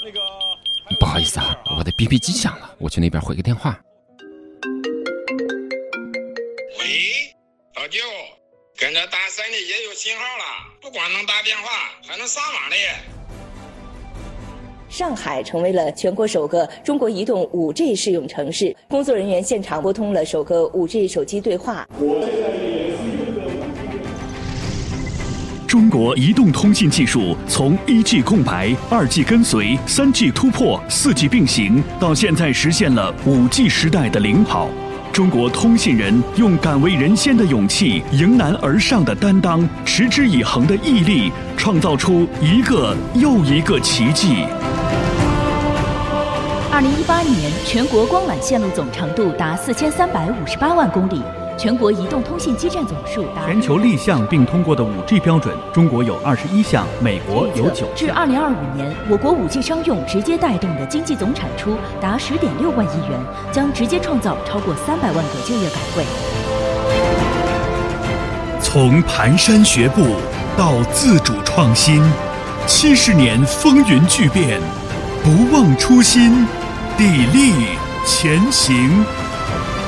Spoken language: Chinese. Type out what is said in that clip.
不好意思啊，我的 BP 机响了，我去那边回个电话。 喂，老舅，跟着大山的也有信号了，不光能打电话，还能上网嘞。 上海成为了全国首个中国移动 5G 试用城市，工作人员现场拨通了首个 5G 手机对话。 中国移动通信技术从 1G 空白、2G 跟随、3G 突破、4G 并行，到现在实现了5G 时代的领跑。中国通信人用敢为人先的勇气、迎难而上的担当、持之以恒的毅力，创造出一个又一个奇迹。 2018年，全国光缆线路总长度达4358万公里。全国移动通信基站总数达全球立项并通过的 5G 标准，中国有21项，美国有9项。 至2025年，我国 5G 商用直接带动的经济总产出达10.6万亿元，将直接创造超过300万个就业岗位。 从蹒跚学步到自主创新，70年风云巨变，不忘初心，砥砺前行。